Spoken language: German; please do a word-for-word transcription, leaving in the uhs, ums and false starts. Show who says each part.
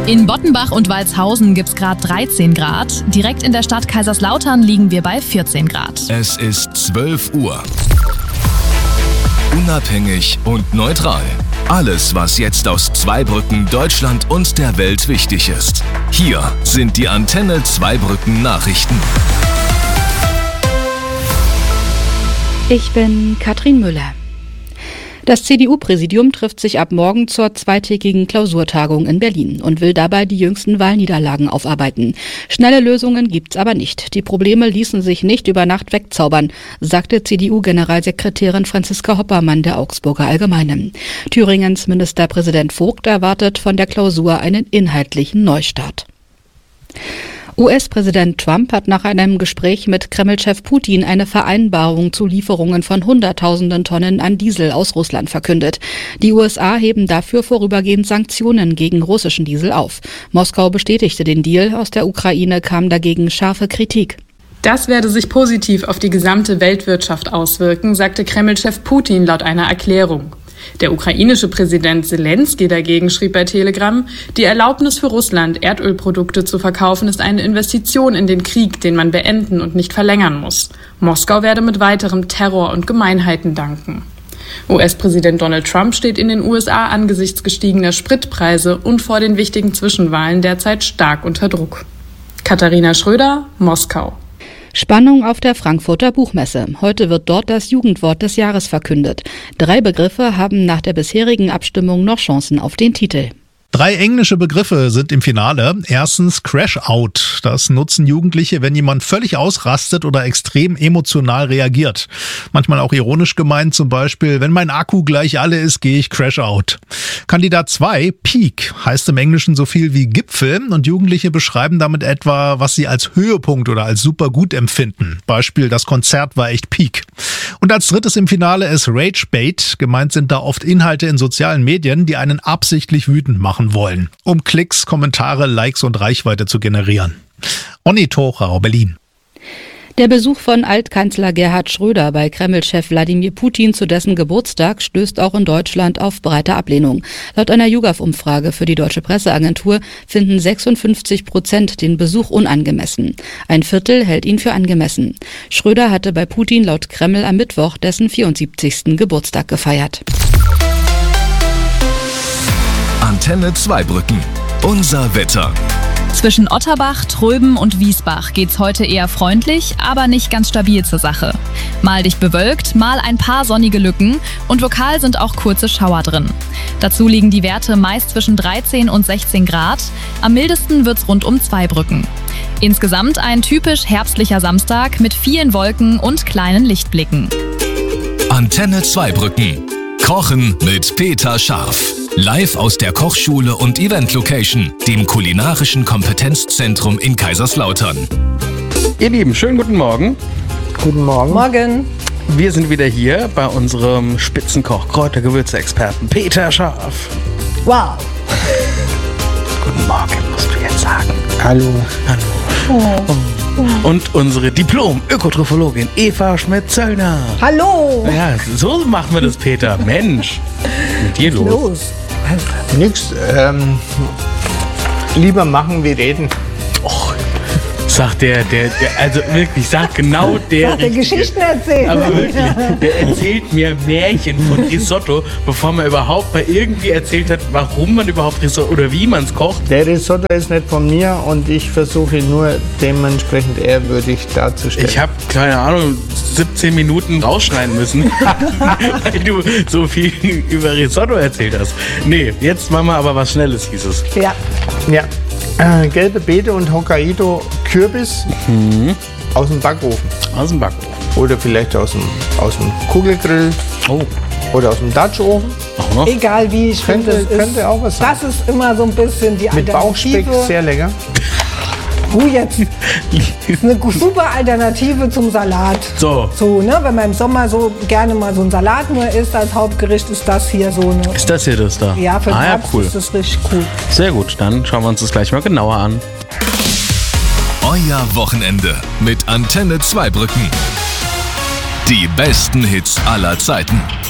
Speaker 1: In Bottenbach und Walshausen gibt's gerade dreizehn Grad. Direkt in der Stadt Kaiserslautern liegen wir bei vierzehn Grad.
Speaker 2: Es ist zwölf Uhr. Unabhängig und neutral. Alles, was jetzt aus Zweibrücken, Deutschland und der Welt wichtig ist. Hier sind die Antenne Zweibrücken Nachrichten.
Speaker 3: Ich bin Katrin Müller. Das C D U-Präsidium trifft sich ab morgen zur zweitägigen Klausurtagung in Berlin und will dabei die jüngsten Wahlniederlagen aufarbeiten. Schnelle Lösungen gibt's aber nicht. Die Probleme ließen sich nicht über Nacht wegzaubern, sagte C D U-Generalsekretärin Franziska Hoppermann der Augsburger Allgemeinen. Thüringens Ministerpräsident Vogt erwartet von der Klausur einen inhaltlichen Neustart. U S-Präsident Trump hat nach einem Gespräch mit Kreml-Chef Putin eine Vereinbarung zu Lieferungen von Hunderttausenden Tonnen an Diesel aus Russland verkündet. Die U S A heben dafür vorübergehend Sanktionen gegen russischen Diesel auf. Moskau bestätigte den Deal, aus der Ukraine kam dagegen scharfe Kritik.
Speaker 4: Das werde sich positiv auf die gesamte Weltwirtschaft auswirken, sagte Kreml-Chef Putin laut einer Erklärung. Der ukrainische Präsident Selenskyj dagegen schrieb bei Telegram, die Erlaubnis für Russland, Erdölprodukte zu verkaufen, ist eine Investition in den Krieg, den man beenden und nicht verlängern muss. Moskau werde mit weiterem Terror und Gemeinheiten danken. U S-Präsident Donald Trump steht in den U S A angesichts gestiegener Spritpreise und vor den wichtigen Zwischenwahlen derzeit stark unter Druck. Katharina Schröder, Moskau.
Speaker 3: Spannung auf der Frankfurter Buchmesse. Heute wird dort das Jugendwort des Jahres verkündet. Drei Begriffe haben nach der bisherigen Abstimmung noch Chancen auf den Titel.
Speaker 5: Drei englische Begriffe sind im Finale. Erstens Crash-Out. Das nutzen Jugendliche, wenn jemand völlig ausrastet oder extrem emotional reagiert. Manchmal auch ironisch gemeint, zum Beispiel, wenn mein Akku gleich alle ist, gehe ich Crash-Out. Kandidat zwei, Peak, heißt im Englischen so viel wie Gipfel und Jugendliche beschreiben damit etwa, was sie als Höhepunkt oder als super gut empfinden. Beispiel, das Konzert war echt Peak. Und als drittes im Finale ist Rage-Bait. Gemeint sind da oft Inhalte in sozialen Medien, die einen absichtlich wütend machen wollen, um Klicks, Kommentare, Likes und Reichweite zu generieren. Onni Torau, Berlin.
Speaker 3: Der Besuch von Altkanzler Gerhard Schröder bei Kreml-Chef Wladimir Putin zu dessen Geburtstag stößt auch in Deutschland auf breite Ablehnung. Laut einer YouGov-Umfrage für die Deutsche Presseagentur finden sechsundfünfzig Prozent den Besuch unangemessen. Ein Viertel hält ihn für angemessen. Schröder hatte bei Putin laut Kreml am Mittwoch dessen vierundsiebzigsten Geburtstag gefeiert.
Speaker 2: Antenne Zweibrücken. Unser Wetter.
Speaker 1: Zwischen Otterbach, Tröben und Wiesbach geht's heute eher freundlich, aber nicht ganz stabil zur Sache. Mal dicht bewölkt, mal ein paar sonnige Lücken und lokal sind auch kurze Schauer drin. Dazu liegen die Werte meist zwischen dreizehn und sechzehn Grad. Am mildesten wird's rund um Zweibrücken. Insgesamt ein typisch herbstlicher Samstag mit vielen Wolken und kleinen Lichtblicken.
Speaker 2: Antenne Zweibrücken. Kochen mit Peter Scharf. Live aus der Kochschule und Event-Location, dem kulinarischen Kompetenzzentrum in Kaiserslautern.
Speaker 6: Ihr Lieben, schönen guten Morgen.
Speaker 7: Guten Morgen.
Speaker 8: Morgen.
Speaker 6: Wir sind wieder hier bei unserem Spitzenkoch, Kräuter-Gewürze-Experten Peter Scharf.
Speaker 8: Wow.
Speaker 6: Guten Morgen, musst du jetzt sagen.
Speaker 7: Hallo.
Speaker 6: Hallo. Oh. Und unsere Diplom-Ökotrophologin Eva Schmidt-Zöllner.
Speaker 8: Hallo.
Speaker 6: Ja, so machen wir das, Peter. Mensch, mit dir los.
Speaker 8: los.
Speaker 7: Nix, ähm, lieber machen wie reden.
Speaker 6: Och, sagt der, der, der, also wirklich, sagt genau der.
Speaker 8: Sagt der Geschichten erzählt.
Speaker 6: Aber wirklich, der erzählt mir Märchen von Risotto, bevor man überhaupt mal irgendwie erzählt hat, warum man überhaupt Risotto oder wie man es kocht.
Speaker 7: Der Risotto ist nicht von mir und ich versuche nur dementsprechend ehrwürdig darzustellen.
Speaker 6: Ich habe, keine Ahnung, siebzehn Minuten rausschneiden müssen, weil du so viel über Risotto erzählt hast. Nee, jetzt machen wir aber was Schnelles, hieß es.
Speaker 8: Ja.
Speaker 7: Ja. Äh, gelbe Beete und Hokkaido Kürbis mhm. aus dem Backofen.
Speaker 6: Aus dem Backofen.
Speaker 7: Oder vielleicht aus dem, aus dem Kugelgrill.
Speaker 6: Oh.
Speaker 7: Oder aus dem Dutch-Ofen.
Speaker 8: Egal wie, ich
Speaker 7: könnte,
Speaker 8: finde, das,
Speaker 7: könnte
Speaker 8: ist,
Speaker 7: auch was sein.
Speaker 8: das ist immer so ein bisschen die
Speaker 7: Mit
Speaker 8: Alternative.
Speaker 7: Bauchspeck, sehr lecker.
Speaker 8: Oh, jetzt ist eine super Alternative zum Salat.
Speaker 6: So.
Speaker 8: So, ne? Wenn man im Sommer so gerne mal so einen Salat nur isst als Hauptgericht, ist das hier so eine.
Speaker 6: Ist das hier das da?
Speaker 8: Ja, für den
Speaker 6: ah, ja,
Speaker 8: Herbst
Speaker 6: cool.
Speaker 8: ist das richtig cool.
Speaker 6: Sehr gut, dann schauen wir uns das gleich mal genauer an.
Speaker 2: Euer Wochenende mit Antenne Zweibrücken. Die besten Hits aller Zeiten.